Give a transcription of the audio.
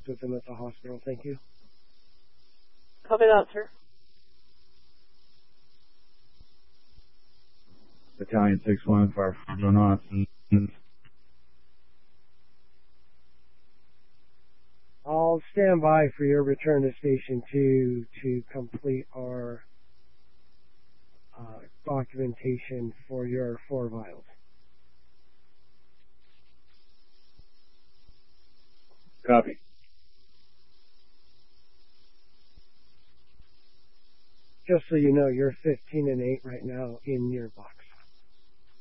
with them at the hospital. Thank you. Copy that, sir. Battalion 6-1, fire going on. I'll stand by for your return to Station 2 to complete our documentation for your 4 vials. Copy. Just so you know, you're 15 and 8 right now in your box.